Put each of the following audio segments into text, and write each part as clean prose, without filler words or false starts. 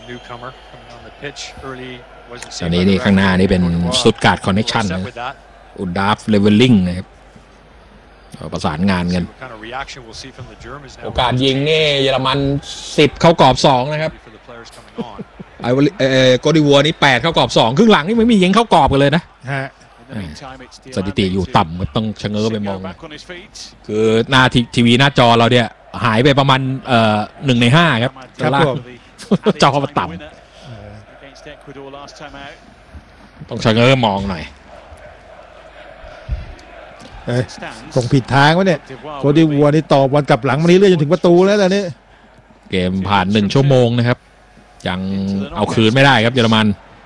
ตอนนี้นี่ข้างหน้านี่เป็นสตุตการ์ดคอนเนคชั่นนะอุนดาฟเลเวลลิ่งนะครับประสานงานกันโอกาสยิงนี่เยอรมัน10เข้ากรอบ2นะครับโกดิวัวนี่8เข้ากรอบ2ครึ่งหลังนี่ไม่มียิงเข้ากรอบกันเลยนะสถิติอยู่ต่ำต้องชะเง้อไปมองคือหน้าทีวีหน้าจอเราเนี่ยหายไปประมาณ1 ใน 5ครับจอมันต่ำต้องชะเง้อมองหน่อยส่งผิดทางวะเนี่ยโคดิวัวนี่ต่อบอลกลับหลังมาเรื่อยจนถึงประตูแล้วนี่เกมผ่าน1 ชั่วโมงนะครับยังเอาคืนไม่ได้ครับเยอรมัน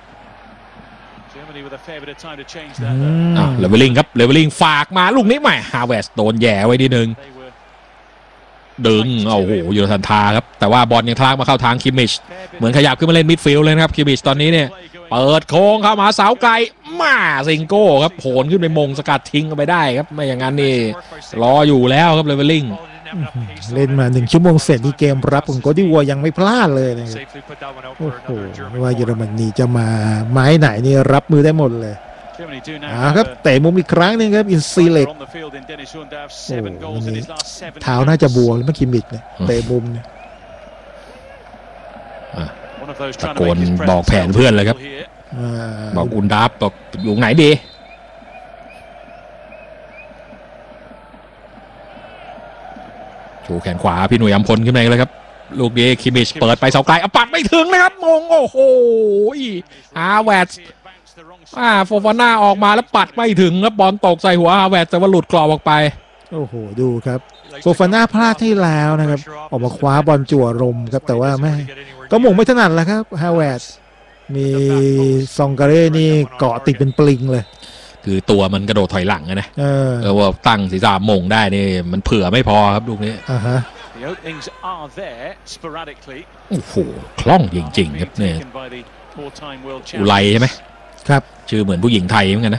เลเวลลิ่งครับเลเวลลิ่งฝากมาลูกนี้ใหม่ฮาเวสโดนแย่ไว้นิดนึงดึงโอ้โหยูโรทันทาครับแต่ว่าบอลยังทะลักมาเข้าทางคิมมิชเหมือนขยับขึ้นมาเล่นมิดฟิลด์เลยนะครับคิมมิชตอนนี้เนี่ยเปิดโค้งเข้ามาเสาไกลมาซิงโก้ครับโผล่ขึ้นไปมงสกัดทิ้งไปได้ครับไม่อย่างนั้นนี่รออยู่แล้วครับเลเวลลิ่งเล่นมา1 ชั่วโมงเสร็จนี่เกมรับของโคดิวัวยังไม่พลาดเลยนะครับโอ้โหไม่ว่าเยอรมนีจะมาไม้ไหนนี่รับมือได้หมดเลยครับเตะมุมอีกครั้งนึงครับอินซีเล็กเท้าน่าจะบวมเมื่อกี้มิดเนี่ยเตะมุมเนี่ยตะโกนบอกแผนเพื่อนเลยครับบอกอุนดับบอกอยู่ไหนดีโชว์แขนขวาพี่หนุ่ยอัมพลขึ้นมาเลยครับลูกนี้คิมิชเปิดไปเสาไกลปัดไม่ถึงนะครับมงโอ้โหฮาเวร์ตโฟฟาน่าออกมาแล้วปัดไม่ถึงครับบอลตกใส่หัวฮาเวร์ตแต่ว่าหลุดกรอบออกไปโอ้โหดูครับโฟฟาน่าพลาดที่แล้วนะครับออกมาคว้าบอลจั่วลมครับแต่ว่าไม่ก็มงไม่ถนัดแล้วครับฮาเวร์ตมีซองการ์นี่เกาะติดเป็นปลิงเลยคือตัวมันกระโดดถอยหลังนะว่าตั้งศีรษะมงได้นี่มันเผื่อไม่พอครับลูกนี้โอ้โหคล่องจริงๆครับเนี่ยอุไลใช่ไหมครับชื่อเหมือนผู้หญิงไทยเหมือนกันนะ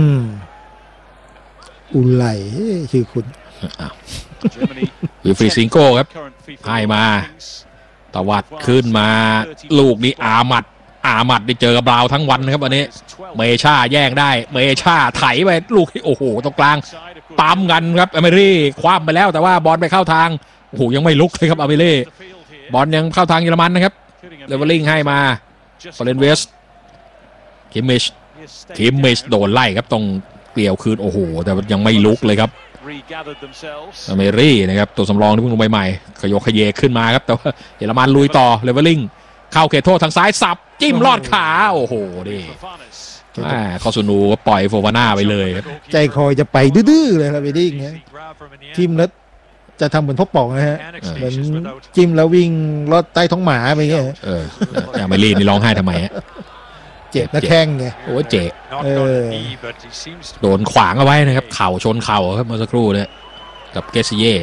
อุไลชื่อคุณวิลฟรีซิงโก้ครับให้มาตวัดขึ้นมาลูกนี้อามัดได้เจอกับบราวทั้งวันนะครับวันนี้เมชาแย่งได้เมชาไถไปลูกที่โอ้โหตรงกลางปั๊มกันครับอเมรี่คว้าไปแล้วแต่ว่าบอลไปเข้าทางโอ้โหยังไม่ลุกเลยครับอเมรี่บอลยังเข้าทางเยอรมันนะครับเลเวลลิ่งให้มาฟอเรนเวสคิมมิชโดนไล่ครับตรงเกลียวคืนโอ้โหแต่ยังไม่ลุกเลยครับอเมรี่นะครับตัวสำรองที่เพิ่งลงใหม่ๆขยกขยเยขึ้นมาครับแต่ว่าเยอรมันลุยต่อเลเวลลิ่งเข้าเขตโทษทางซ้ายสับจิ้มลอดขาโอ้โหดิคอซูนูก็ปล่อยโฟวาน่าไปเลยใจคอยจะไปดื้อเลยครับไปดิ้งจิ้มแล้วจะทำเหมือนทบป่องนะฮะเหมือนจิ้มแล้ววิ่งลอดใต้ท้องหมาไปเงี้ยอย่ามาลีนี่ร้องไห้ทำไมฮะเจ็บและแข้งไงโอ้เจ็บโดนขวางเอาไว้นะครับเข่าชนเข่าครับเมื่อสักครู่เนี่ยกับเกซิเย่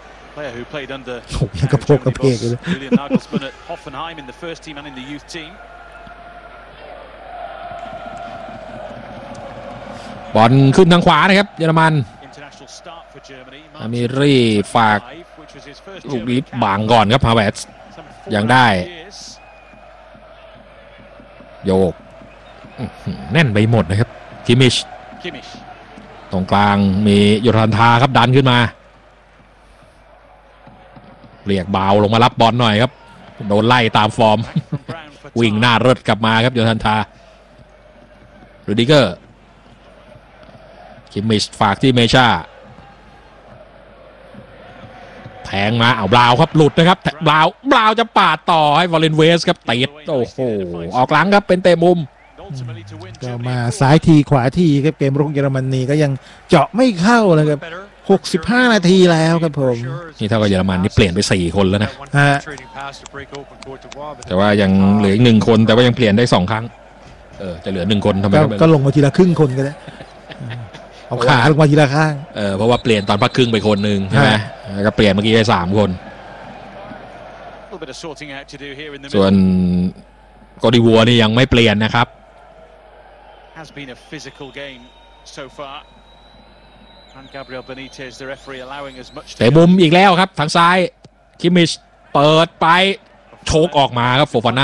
ยังกระโปงกระเพกเลยบอลขึ้นทางขวานะครับเยอรมันอามิรี่ฝากลูกนี้บางก่อนครับฮาเวร์ตยังได้โยกแน่นไปหมดนะครับคิมิชตรงกลางมียูรันทาครับดันขึ้นมาเรียกบาวลงมารับบอลหน่อยครับโดนไล่ตามฟอร์มวิ่งหน้าเริดกลับมาครับยูรันทารูดิเกอร์คิมมิชฝากที่เมชาแทงมาเอาบราวครับหลุดนะครับบราวจะปาดต่อให้วอลเลนเวสครับติดโอ้โหออกหลังครับเป็นเตะมุมก็มาซ้ายทีขวาทีครับเกมรุกเยอรมนีก็ยังเจาะไม่เข้าเลยครับ65 นาทีแล้วครับผมนี่เท่ากับเยอรมันนี่เปลี่ยนไป4 คนแล้วนะแต่ว่ายังเหลืออีก1 คนแต่ว่ายังเปลี่ยนได้2 ครั้งจะเหลือ1 คนทำไมก็ลงมาทีละครึ่งคนก็ได้เอาขาลงมาทีละข้างเพราะว่าเปลี่ยนตอนพักครึ่งไปคนหนึ่งใช่ไหมก็เปลี่ยนเมื่อกี้ได้3 คนส่วนโกดิวัวนี่ยังไม่เปลี่ยนนะครับเตะมุมอีกแล้วครับทางซ้ายคิมมิชเปิดไปโชกออกมาครับโฟฟาน่า